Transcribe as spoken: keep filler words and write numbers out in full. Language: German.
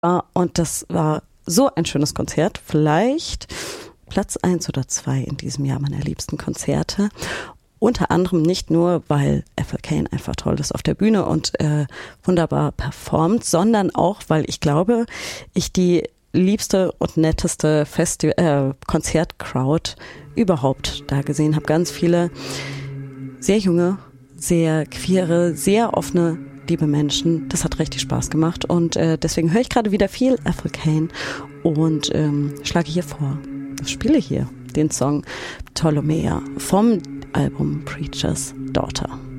Und das war so ein schönes Konzert, vielleicht Platz eins oder zwei in diesem Jahr meiner liebsten Konzerte. Unter anderem nicht nur, weil Ethel Cain einfach toll ist auf der Bühne und äh, wunderbar performt, sondern auch, weil ich glaube, ich die liebste und netteste Festi- äh, Konzertcrowd überhaupt da gesehen habe. Ganz viele sehr junge, sehr queere, sehr offene, liebe Menschen. Das hat richtig Spaß gemacht und äh, deswegen höre ich gerade wieder viel Ethel Cain und ähm, schlage hier vor, ich spiele hier den Song Ptolomea vom Album Preacher's Daughter.